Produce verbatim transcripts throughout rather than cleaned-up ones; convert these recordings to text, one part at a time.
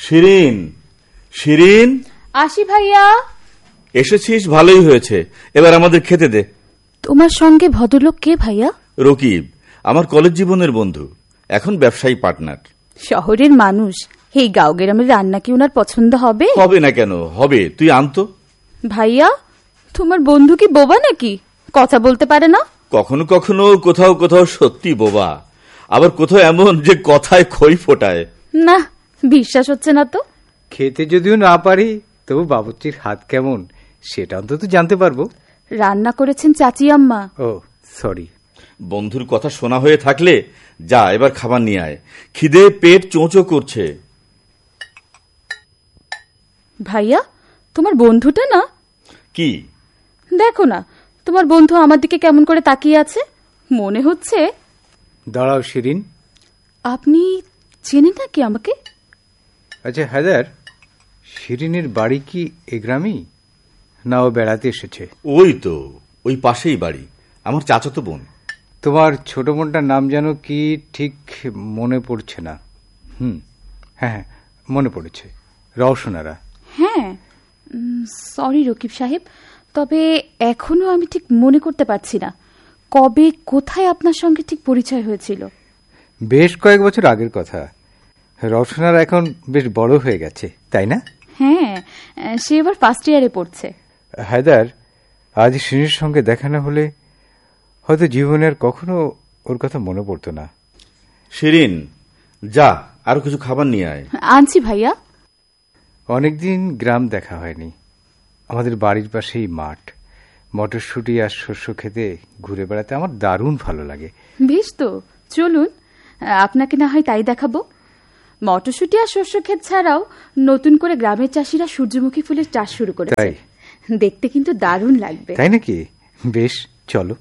শিরিন, শিরিন, আসি ভাইয়া। এসেছিস, ভালোই হয়েছে। এবার আমাদের খেতে দে। তোমার সঙ্গে ভদ্রলোক কে ভাইয়া? রকিব, আমার কলেজ জীবনের বন্ধু, এখন ব্যবসায়ী পার্টনার। শহরের মানুষ, এই গাঁও গ্রামের রান্না কি ওনার পছন্দ হবে? হবে না কেন, হবে। তুই আনতো। ভাইয়া, তোমার বন্ধু কি বোবা নাকি? কথা বলতে পারে না? কখনো কখনো কোথাও কোথাও সত্যি বোবা, আবার কোথাও এমন যে কথায় খই ফোটায়। না, বিশ্বাস হচ্ছে না তো। খেতে যদিও না পারি, তবু বাবুর্চির হাত কেমন সেটা অন্তত জানতে পারবো। রান্না করেছেন চাচি আম্মা। ও সরি। বন্ধুর কথা শোনা হয়ে থাকলে যা, এবার খাবার নিয়ে আয়। খিদে পেট চোঁচো করছে। ভাইয়া, তোমার বন্ধুটা না? কি? দেখো না, তোমার বন্ধু আমার দিকে কেমন করে তাকিয়ে আছে। মনে হচ্ছে। দাঁড়াও শিরিন, আপনি চেনেন নাকি আমাকে? আচ্ছা হায়দার, শিরিনের বাড়ি কি এ গ্রামেই, না ও বেড়াতে এসেছে? ওই তো, ওই পাশেই বাড়ি, আমার চাচাতো বোন। তোমার ছোট বোনটার নাম যেন কি ঠিক মনে পড়ছে না। হুম, হ্যাঁ হ্যাঁ মনে পড়েছে, রওশনারা। হ্যাঁ, সরি রকিব সাহেব, তবে এখনো আমি ঠিক মনে করতে পারছি না কবে কোথায় আপনার সঙ্গে ঠিক পরিচয় হয়েছিল। বেশ কয়েক বছর আগের কথা। রওশনারা এখন বেশ বড় হয়ে গেছে, তাই না? হ্যাঁ, সে এবার ফার্স্ট ইয়ারে পড়ছে। হায়দার, আজ শিরিনের সঙ্গে দেখা না হলে হয়তো জীবনের কখনো ওর কথা মনে পড়তো না। শিরিন, যা আরো কিছু খাবার নিয়ে আয়। আনছি ভাইয়া। অনেকদিন গ্রাম দেখা হয়নি। আমাদের বাড়ির পাশেই মাঠ, মটরশুঁটি আর শস্য খেতে ঘুরে বেড়াতে আমার দারুণ ভালো লাগে। বেশ তো, চলুন, আপনাকে না হয় তাই দেখাবো। মটরশুঁটি আর শস্য ক্ষেত ছাড়াও নতুন করে গ্রামের চাষিরা সূর্যমুখী ফুলের চাষ শুরু করেছে। দেখতে কিন্তু দারুণ লাগবে। তাই নাকি? বেশ, চলো।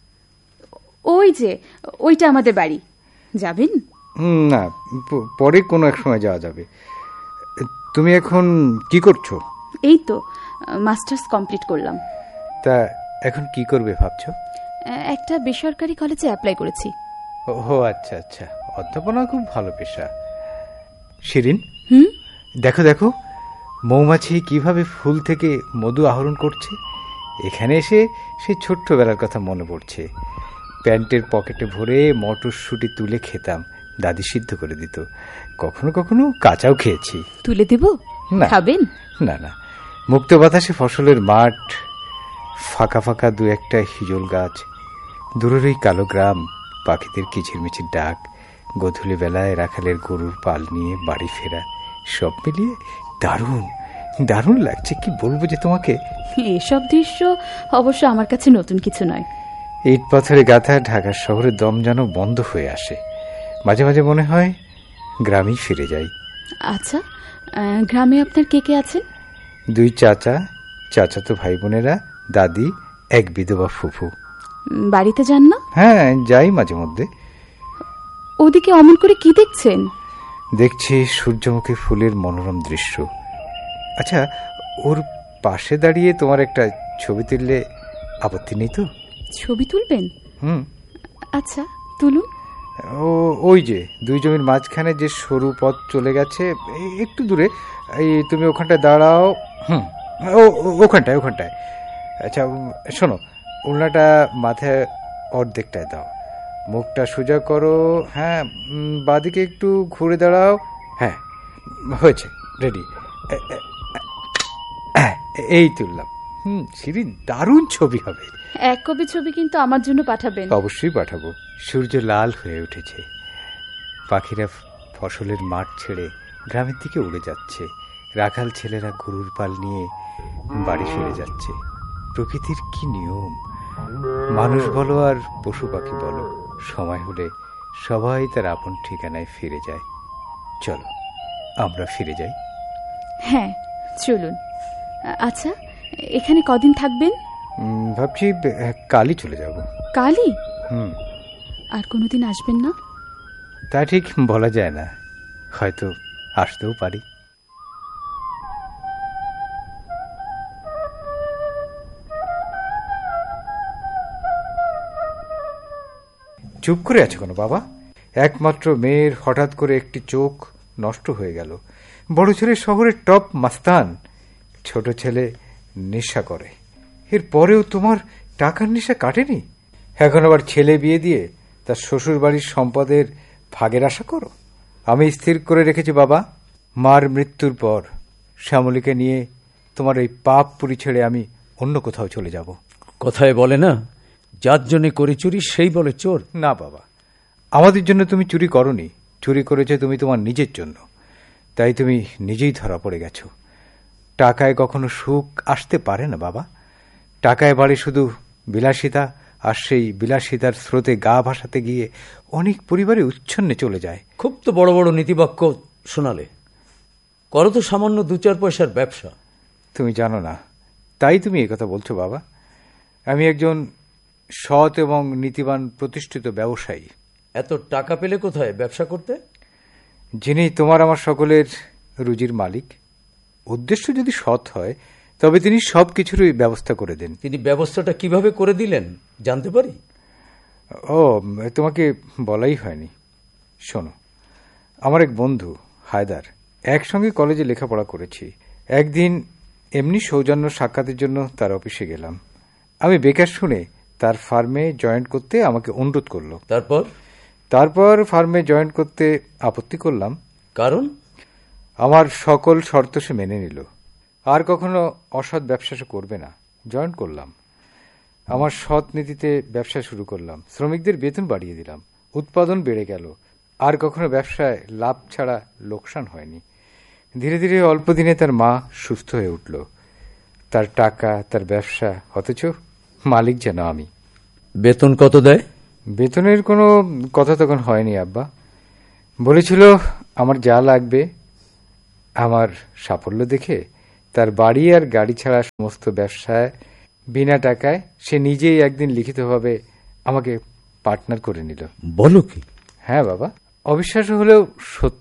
ওই যে, ওইটা আমাদের বাড়ি। যাবেন? না, পরে কোনো এক সময় যাওয়া যাবে। তুমি এখন কি করছো? এই তো মাস্টার্স কমপ্লিট করলাম। তা এখন কি করবে ভাবছো? একটা বেসরকারি কলেজে অ্যাপ্লাই করেছি। ও আচ্ছা আচ্ছা, অধ্যাপনা খুব ভালো পেশা। শিরিন, হুম, দেখো দেখো, মৌমাছি কিভাবে ফুল থেকে মধু আহরণ করছে। এখানে এসে সেই ছোট্টবেলার কথা মনে পড়ছে। প্যান্টের পকেটে ভরে মটরশুঁটি তুলে খেতাম, দাদি সিদ্ধ করে দিত। কখনো কখনো কাঁচাও খেয়েছি। তুলে দেব? খাবেন? না না, মুক্ত বাতাসে ফসলের মাঠ, ফাঁকা ফাঁকা দু একটা হিজল গাছ, দূরের ওই কালো গ্রাম, পাখিদের কিচিরমিচির ডাক, গোধূলি বেলায় রাখালের গরুর পাল নিয়ে বাড়ি ফেরা, সব মিলিয়ে দারুণ দারুণ লাগছে। কি বলবো যে তোমাকে। এসব দৃশ্য অবশ্য আমার কাছে নতুন কিছু নয়। ইট পাথরে গাঁথা ঢাকার শহরের দম যেন বন্ধ হয়ে আসে। মাঝে মাঝে মনে হয় গ্রামেই ফিরে যাই। আচ্ছা, গ্রামে আপনার কে কে আছেন? দুই চাচা, চাচাতো ভাই বোনেরা, দাদি, এক বিধবা ফুফু। বাড়িতে যান না? হ্যাঁ, যাই মাঝে মধ্যে। ওদিকে অমন করে কি দেখছেন? দেখছি সূর্যমুখী ফুলের মনোরম দৃশ্য। আচ্ছা, ওর পাশে দাঁড়িয়ে তোমার একটা ছবি তুললে আপত্তি নেই তো? ছবি তুলবেন? হুম, আচ্ছা তুলুন। ও ওই যে দুই জমির মাঝখানে যে সরু পথ চলে গেছে একটু দূরে, এই তুমি ওখানটায় দাঁড়াও। হুম, ও ওখানটায় ওখানটায় আচ্ছা শোনো, ওড়নাটা মাথায় অর্ধেকটায় দাও, মুখটা সোজা করো। হ্যাঁ, বাঁদিকে একটু ঘুরে দাঁড়াও। হ্যাঁ, হয়েছে, রেডি। এই তুললাম। হুম, সিঁড়ি দারুণ ছবি হবে। এক কপি ছবি কিন্তু আমার জন্য পাঠাবেন। অবশ্যই পাঠাবো। সূর্য লাল হয়ে উঠেছে, পাখিরা ফসলের মাঠ ছেড়ে গ্রামের দিকে উড়ে যাচ্ছে, রাখাল ছেলেরা গরুর পাল নিয়ে বাড়ি ফিরে যাচ্ছে। প্রকৃতির কি নিয়ম! মানুষ বলো আর পশু পাখি বলো, সময় হলে সবাই তার আপন ঠিকানায় ফিরে যায়। চলো আমরা ফিরে যাই। হ্যাঁ চলুন। আচ্ছা, এখানে কদিন থাকবেন? ভাবছি কালই চলে যাব। কালই? হুম। আর কোনোদিন আসবেন না? তা ঠিক বলা যায় না, হয়তো আসতেও পারি। চুপ করে আছো কেন বাবা? একমাত্র মেয়ের হঠাৎ করে একটি চোখ নষ্ট হয়ে গেল। বড় ছেলে শহরের টপ মাস্তান, ছোট ছেলে নেশা করে। এর পরেও তোমার টাকার নেশা কাটেনি? এখন আবার ছেলে বিয়ে দিয়ে তার শ্বশুর বাড়ির সম্পদের ভাগের আশা করো? আমি স্থির করে রেখেছি বাবা, মার মৃত্যুর পর শ্যামলীকে নিয়ে তোমার এই পাপ পুরি ছেড়ে আমি অন্য কোথাও চলে যাব। কথায় বলে না, যার জন্য করে চুরি সেই বলে চোর। না বাবা, আমাদের জন্য তুমি চুরি করনি, চুরি করেছে তুমি তোমার নিজের জন্য। তাই তুমি নিজেই ধরা পড়ে গেছো। টাকায় কখনো সুখ আসতে পারে না বাবা। টাকায় বাড়ে শুধু বিলাসিতা, আর সেই বিলাসিতার স্রোতে গা ভাসাতে গিয়ে অনেক পরিবারে উচ্ছন্নে চলে যায়। খুব তো বড় বড় নীতিবাক্য শোনালে, করো তো সামান্য দু চার পয়সার ব্যবসা। তুমি জানো না, তাই তুমি এই কথা বলছো বাবা। আমি একজন সৎ এবং নীতিবান প্রতিষ্ঠিত ব্যবসায়ী। এত টাকা পেলে কোথায় ব্যবসা করতে? যিনি তোমার আমার সকলের রুজির মালিক, উদ্দেশ্য যদি সৎ হয় তবে তিনি সব কিছুরই ব্যবস্থা করে দেন। তিনি ব্যবস্থাটা কিভাবে করে দিলেন জানতে পারি? ও, তোমাকে বলাই হয়নি। শোনো, আমার এক বন্ধু হায়দার, একসঙ্গে কলেজে লেখাপড়া করেছি। একদিন এমনি সৌজন্য সাক্ষাতের জন্য তার অফিসে গেলাম। আমি বেকার শুনে তার ফার্মে জয়েন্ট করতে আমাকে অনুরোধ করলো। তারপর তারপর ফার্মে জয়েন্ট করতে আপত্তি করলাম, কারণ আমার সকল শর্ত সে মেনে নিল। আর কখনো অসৎ ব্যবসা সে করবে না। জয়েন্ট করলাম, আমার সৎ নীতিতে ব্যবসা শুরু করলাম। শ্রমিকদের বেতন বাড়িয়ে দিলাম, উৎপাদন বেড়ে গেল। আর কখনো ব্যবসায় লাভ ছাড়া লোকসান হয়নি। ধীরে ধীরে অল্প দিনে তার মা সুস্থ হয়ে উঠল। তার টাকা, তার ব্যবসা, অথচ মালিক যেন আমি। বেতন কত দেয়? বেতনের কোনো কথা তখন হয়নি আব্বা। বলেছিল আমার যা লাগবে আমার সাফল্য দেখে তার বাড়ি আর গাড়ি ছাড়া সমস্ত ব্যবসায় বিনা টাকায় সে নিজেই একদিন লিখিতভাবে আমাকে পার্টনার করে নিল। বলো কি? হ্যাঁ বাবা, অবিশ্বাস্য হলেও সত্য।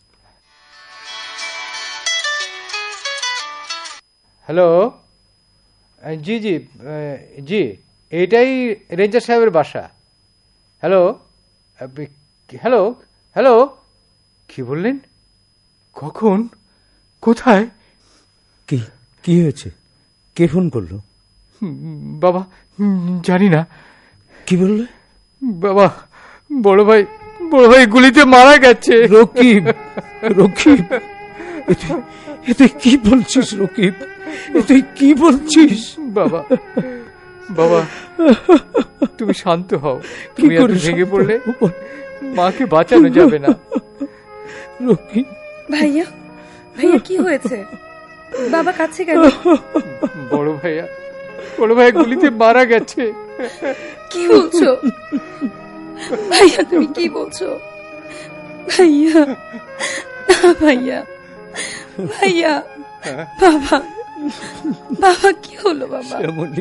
হ্যালো, জি জি জি এইটাই রেঞ্জার সাহেবের বাসা। হ্যালো হ্যালো হ্যালো কি বললেন? কখন? কোথায়? কি কি হয়েছে? কে ফোন করলো? বাবা জানি না। কি বললে? বাবা, বড় ভাই বড় ভাই গুলিতে মারা গেছে। রকিব, রকিব, তুই কি বলছিস? রকিব, তুই কি বলছিস? বাবা বাবা তুমি শান্ত হও। তুমি এত ভেঙে পড়লে মাকে বাঁচানো যাবে না। রকিব ভাইয়া, ভাইয়া কি হয়েছে? বাবা কাছে কেন? বড় ভাইয়া বড় ভাই গুলিতে মারা গেছে। কি বলছো ভাইয়া? তুমি কি বলছো ভাইয়া? ভাইয়া ভাইয়া বাবা বাবা কি হলো বাবা? শ্যামলী,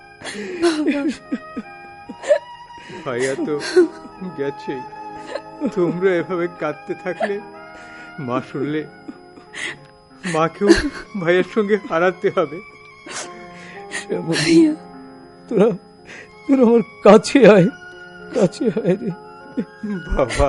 ভাইয়া তো গেছে। তোমরা এভাবে কাঁদতে থাকলে মা শুনলে মাকেও ভাইয়ের সঙ্গে হারাতে হবে। ভাইয়া, তোরা তোরা আমার কাছে আয়, কাছে আয় রে বাবা।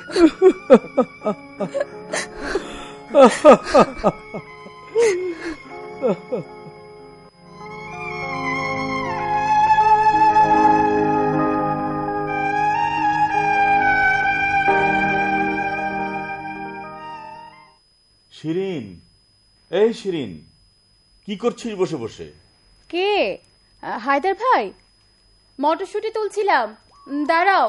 শিরিন, এই শিরিন, কি করছিস বসে বসে? কে? হায়দার ভাই, মটরশুঁটি তুলছিলাম, দাঁড়াও।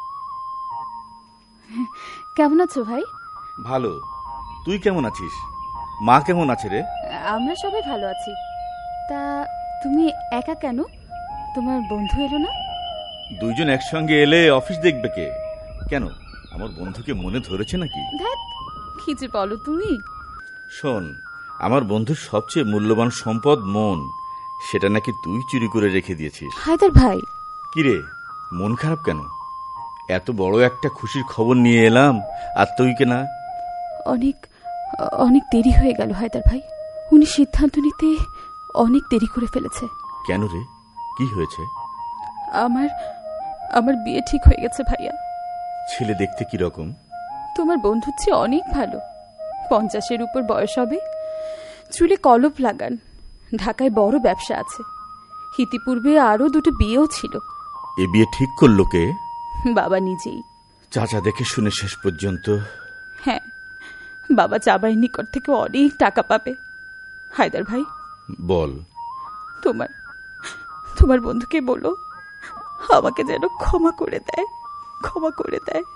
কেমন আছো ভাই? ভালো, তুই কেমন আছিস? মা কেমন আছে রে? আমরা সবাই ভালো আছি। তা তুমি একা কেন? তোমার বন্ধু এলো না? দুইজন একসঙ্গে এলে অফিস দেখবে কে? কেন, আমার বন্ধুকে মনে ধরেছে নাকি? ধ্যাৎ, কি যে বলো তুমি। শোন, আমার বন্ধুর সবচেয়ে মূল্যবান সম্পদ মন, সেটা নাকি তুই চুরি করে রেখে দিয়েছিস। হায়দার ভাই, কিরে, মন খারাপ কেন? এত বড় একটা খুশির খবর নিয়ে এলাম আর তুই কেনা? অনেক অনেক দেরি হয়ে গেল হায়দার ভাই। উনি সিদ্ধান্ত নিতে অনেক দেরি করে ফেলেছে। কেন রে, কি হয়েছে? আমার আমার বিয়ে ঠিক হয়ে গেছে ভাইয়া। ছেলে দেখতে কি রকম? তোমার বন্ধুর চেয়ে অনেক ভালো। পঞ্চাশের উপর বয়স হবে, চুলে কলপ লাগান, ঢাকায় বড় ব্যবসা আছে, ইতিপূর্বে আরো দুটো বিয়েও ছিল। এ বিয়ে ঠিক করলো কে? বাবা নিজেই। চাচা দেখে শুনে শেষ পর্যন্ত? হ্যাঁ, বাবা জামাইয়ের নিকট থেকে অনেক টাকা পাবে। হায়দার ভাই, বল। তোমার তোমার বন্ধুকে বলো আমাকে যেন ক্ষমা করে দেয়, ক্ষমা করে দেয়।